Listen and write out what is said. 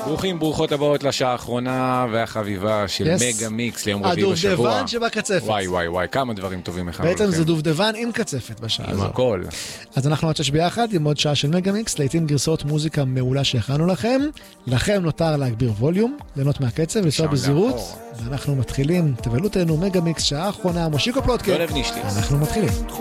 ברוכים, ברוכות הבאות לשעה האחרונה והחביבה של מגה מיקס ליום רביעי בשבוע. הדובדבן שבקצפת. וואי, כמה דברים טובים אחד. בעצם זה דובדבן עם קצפת בשעה הזו. עם הכל. אז אנחנו נצ'ש ביחד עם עוד שעה של מגה מיקס, לעתים גרסאות מוזיקה מעולה שהכנו לכם. לכם נותר להגביר ווליום, ליהנות מהקצב, לנסוע בזהירות. ואנחנו מתחילים, תבלו תהנו מגה מיקס, שעה האחרונה, מושיקו פלוטקה. אנחנו מתחילים.